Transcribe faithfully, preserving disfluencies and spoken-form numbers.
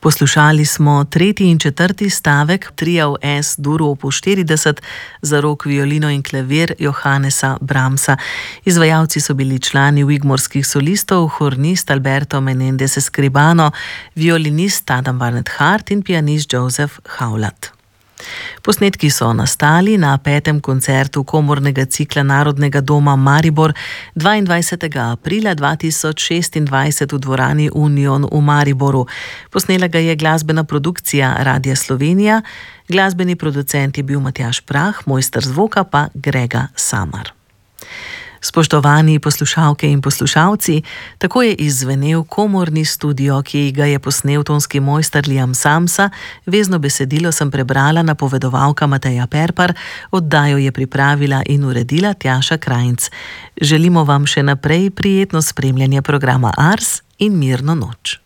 Poslušali smo tretji in četrti stavek tria v Es-duru opus štirideset za rok, violino in klavir Johannesa Brahmsa. Izvajalci so bili člani Wigmorskih solistov, hornist Alberto Menendez Escribano, violinist Adam Barnett Hart in pianist Joseph Howlett. Posnetki so nastali na petem koncertu komornega cikla Narodnega doma Maribor dvaindvajsetega aprila dva tisoč šestindvajset v dvorani Union v Mariboru. Posnela ga je glasbena produkcija Radia Slovenija, glasbeni producent je bil Matjaž Prah, mojster zvoka pa Grega Samar. Spoštovani poslušalke in poslušalci, tako je izzvenel komorni studio, ki ga je posnel tonski mojster Liam Samsa. Vezno besedilo sem prebrala napovedovalka Mateja Perpar, oddajo je pripravila in uredila Tjaša Krajnc. Želimo vam še naprej prijetno spremljanje programa Ars in mirno noč.